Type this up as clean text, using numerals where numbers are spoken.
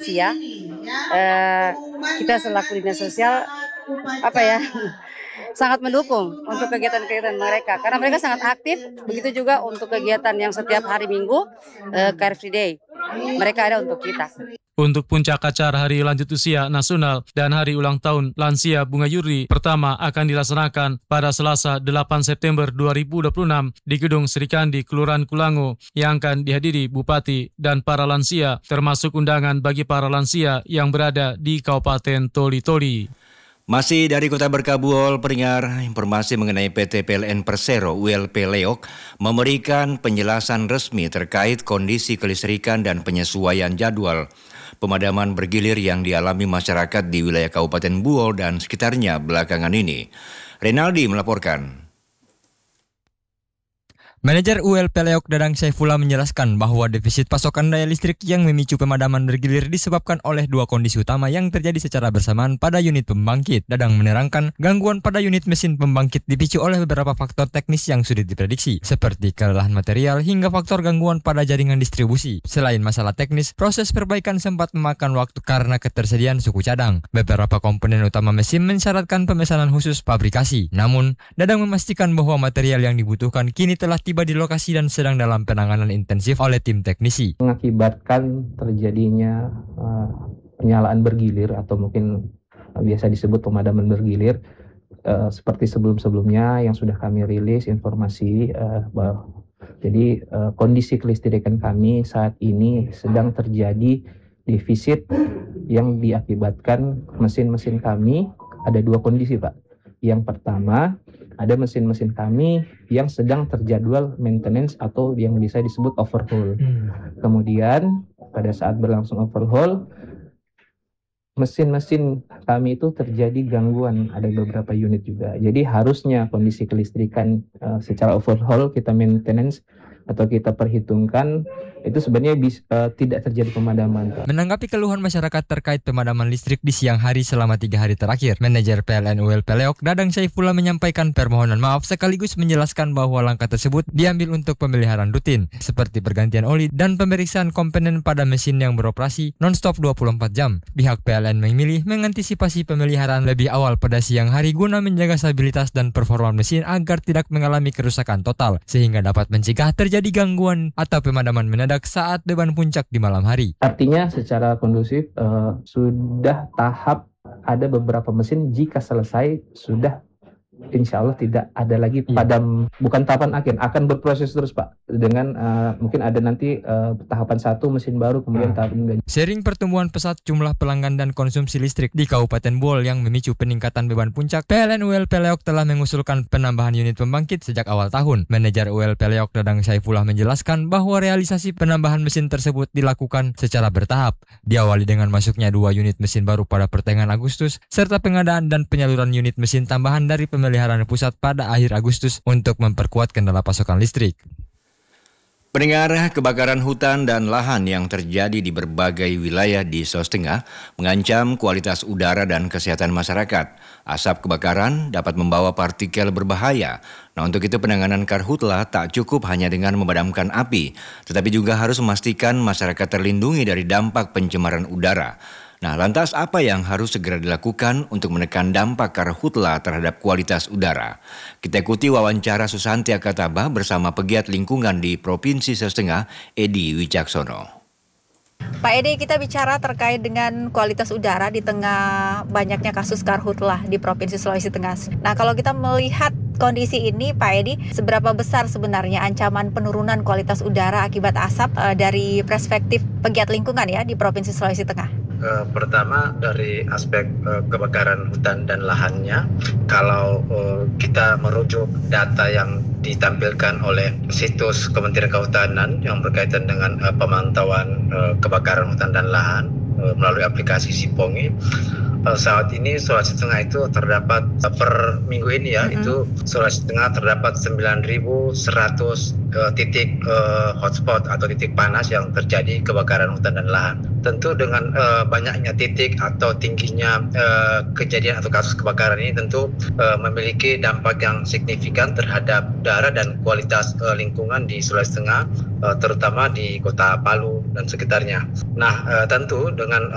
lansia, kita selaku dinas sosial sangat mendukung untuk kegiatan-kegiatan mereka karena mereka sangat aktif. Begitu juga untuk kegiatan yang setiap hari Minggu, Car Free Day, mereka ada untuk kita. Untuk puncak acara Hari Lanjut Usia Nasional dan Hari Ulang Tahun Lansia Bunga Yuri pertama akan dilaksanakan pada Selasa 8 September 2026 di Gedung Serikandi, Kelurahan Kulango, yang akan dihadiri Bupati dan para lansia, termasuk undangan bagi para lansia yang berada di Kabupaten Toli-Toli. Masih dari Kota Berkabuol, pendengar, informasi mengenai PT PLN Persero ULP Leok memberikan penjelasan resmi terkait kondisi kelistrikan dan penyesuaian jadwal pemadaman bergilir yang dialami masyarakat di wilayah Kabupaten Buol dan sekitarnya belakangan ini. Renaldi melaporkan. Manajer ULP Leok Dadang Saifullah menjelaskan bahwa defisit pasokan daya listrik yang memicu pemadaman bergilir disebabkan oleh dua kondisi utama yang terjadi secara bersamaan pada unit pembangkit. Dadang menerangkan gangguan pada unit mesin pembangkit dipicu oleh beberapa faktor teknis yang sulit diprediksi, seperti kelelahan material hingga faktor gangguan pada jaringan distribusi. Selain masalah teknis, proses perbaikan sempat memakan waktu karena ketersediaan suku cadang. Beberapa komponen utama mesin mensyaratkan pemesanan khusus pabrikasi. Namun, Dadang memastikan bahwa material yang dibutuhkan kini telah tiba di lokasi dan sedang dalam penanganan intensif oleh tim teknisi. Mengakibatkan terjadinya penyalaan bergilir atau mungkin biasa disebut pemadaman bergilir, seperti sebelum-sebelumnya yang sudah kami rilis informasi jadi kondisi kelistrikan kami saat ini sedang terjadi defisit yang diakibatkan mesin-mesin kami. Ada dua kondisi, Pak. Yang pertama, ada mesin-mesin kami yang sedang terjadwal maintenance atau yang bisa disebut overhaul. Kemudian pada saat berlangsung overhaul, mesin-mesin kami itu terjadi gangguan, ada beberapa unit juga. Jadi harusnya kondisi kelistrikan secara overhaul kita maintenance atau kita perhitungkan itu sebenarnya tidak terjadi pemadaman. Menanggapi keluhan masyarakat terkait pemadaman listrik di siang hari selama 3 hari terakhir, manajer PLN ULP Leok Dadang Saifullah menyampaikan permohonan maaf sekaligus menjelaskan bahwa langkah tersebut diambil untuk pemeliharaan rutin seperti pergantian oli dan pemeriksaan komponen pada mesin yang beroperasi non-stop 24 jam. Pihak PLN memilih mengantisipasi pemeliharaan lebih awal pada siang hari guna menjaga stabilitas dan performa mesin agar tidak mengalami kerusakan total sehingga dapat mencegah terjadi gangguan atau pemadaman mendadak saat beban puncak di malam hari. Artinya secara kondusif sudah tahap ada beberapa mesin jika selesai sudah insya Allah tidak ada lagi padam, bukan tahapan akhir, akan berproses terus Pak dengan mungkin ada nanti tahapan 1 mesin baru kemudian tahapan. Sering pertumbuhan pesat jumlah pelanggan dan konsumsi listrik di Kabupaten Buol yang memicu peningkatan beban puncak, PLN ULP Leok telah mengusulkan penambahan unit pembangkit sejak awal tahun. Manajer ULP Leok Dadang Saifullah menjelaskan bahwa realisasi penambahan mesin tersebut dilakukan secara bertahap, diawali dengan masuknya 2 unit mesin baru pada pertengahan Agustus serta pengadaan dan penyaluran unit mesin tambahan dari pemeliharaan pusat pada akhir Agustus untuk memperkuat kendala pasokan listrik. Pendengar, kebakaran hutan dan lahan yang terjadi di berbagai wilayah di Sulawesi Tengah mengancam kualitas udara dan kesehatan masyarakat. Asap kebakaran dapat membawa partikel berbahaya. Nah, untuk itu penanganan karhutla tak cukup hanya dengan memadamkan api, tetapi juga harus memastikan masyarakat terlindungi dari dampak pencemaran udara. Nah, lantas apa yang harus segera dilakukan untuk menekan dampak karhutla terhadap kualitas udara? Kita ikuti wawancara Susanti Akataba bersama pegiat lingkungan di Provinsi Sulawesi Tengah, Edi Wicaksono. Pak Edi, kita bicara terkait dengan kualitas udara di tengah banyaknya kasus karhutla di Provinsi Sulawesi Tengah. Nah, kalau kita melihat kondisi ini, Pak Edi, seberapa besar sebenarnya ancaman penurunan kualitas udara akibat asap dari perspektif pegiat lingkungan ya di Provinsi Sulawesi Tengah? Pertama dari aspek kebakaran hutan dan lahannya, kalau kita merujuk data yang ditampilkan oleh situs Kementerian Kehutanan yang berkaitan dengan pemantauan kebakaran hutan dan lahan melalui aplikasi Sipongi, saat ini Sulawesi Tengah itu terdapat per minggu ini itu Sulawesi Tengah terdapat 9.100 titik hotspot atau titik panas yang terjadi kebakaran hutan dan lahan. Tentu dengan banyaknya titik atau tingginya kejadian atau kasus kebakaran ini tentu memiliki dampak yang signifikan terhadap udara dan kualitas lingkungan di Sulawesi Tengah, terutama di Kota Palu dan sekitarnya. Nah, tentu dengan